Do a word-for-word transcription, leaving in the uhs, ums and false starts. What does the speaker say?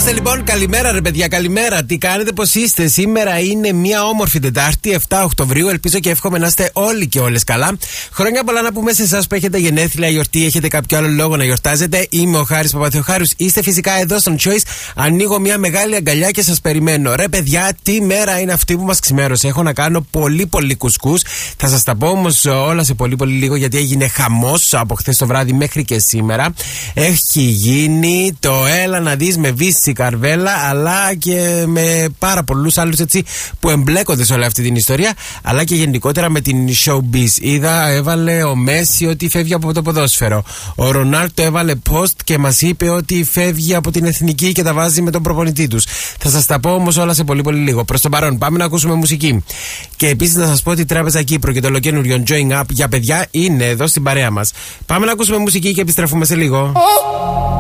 Είμαστε λοιπόν, καλημέρα ρε παιδιά, καλημέρα. Τι κάνετε, πώς είστε? Σήμερα είναι μια όμορφη Τετάρτη, επτά Οκτωβρίου. Ελπίζω και εύχομαι να είστε όλοι και όλες καλά. Χρόνια πολλά να πούμε σε εσάς που έχετε γενέθλια, γιορτή, έχετε κάποιο άλλο λόγο να γιορτάζετε. Είμαι ο Χάρης Παπαθεοχάρους. Είστε φυσικά εδώ στον Choice. Ανοίγω μια μεγάλη αγκαλιά και σας περιμένω. Ρε παιδιά, τι μέρα είναι αυτή που μας ξημέρωσε. Έχω να κάνω πολύ πολύ κουσκούς. Θα σας τα πω όμως όλα σε πολύ πολύ λίγο, γιατί έγινε χαμός από χθες το βράδυ μέχρι και σήμερα. Έχει γίνει το έλα να δεις με Βύση Καρβέλα, αλλά και με πάρα πολλούς άλλους έτσι που εμπλέκονται σε όλη αυτή την ιστορία, αλλά και γενικότερα με την showbiz. Είδα, έβαλε ο Μέση ότι φεύγει από το ποδόσφαιρο. Ο Ρονάλντο έβαλε post και μας είπε ότι φεύγει από την εθνική και τα βάζει με τον προπονητή τους. Θα σας τα πω όμως όλα σε πολύ πολύ λίγο. Προς το παρόν, πάμε να ακούσουμε μουσική. Και επίσης να σας πω ότι η Τράπεζα Κύπρου και το ολοκένουργιο Join Up για παιδιά είναι εδώ στην παρέα μας. Πάμε να ακούσουμε μουσική και επιστρέφουμε σε λίγο.